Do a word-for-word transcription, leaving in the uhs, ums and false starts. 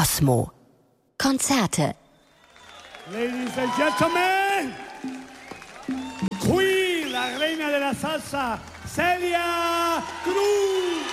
Kosmo. Konzerte. Ladies and Gentlemen, Queen, la reina de la salsa, Celia Cruz.